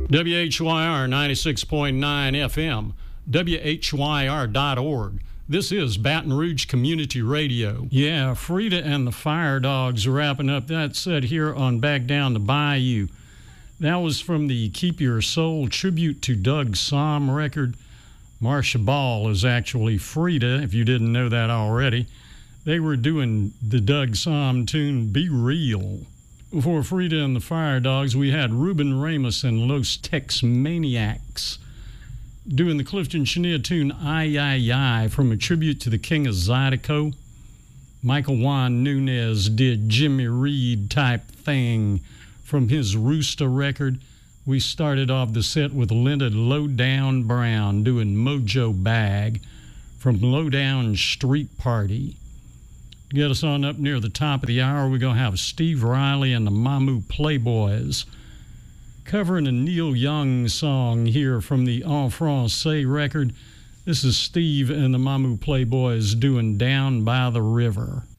WHYR 96.9 FM, WHYR.org. This is Baton Rouge Community Radio. Yeah, Frida and the Fire Dogs wrapping up that set here on Back Down the Bayou. That was from the Keep Your Soul tribute to Doug Sahm record. Marcia Ball is actually Frida, if you didn't know that already. They were doing the Doug Sahm tune, Be Real. Before Frida and the Fire Dogs, we had Ruben Ramos and Los Tex Maniacs doing the Clifton Chenier tune, Ay, Ay, Ay, from a tribute to the King of Zydeco. Michael Juan Nunez did Jimmy Reed type thing from his Rooster record. We started off the set with Linda Lowdown Brown doing Mojo Bag from Lowdown Street Party. To get us on up near the top of the hour, we're going to have Steve Riley and the Mamu Playboys covering a Neil Young song here from the En Francais record. This is Steve and the Mamu Playboys doing Down by the River.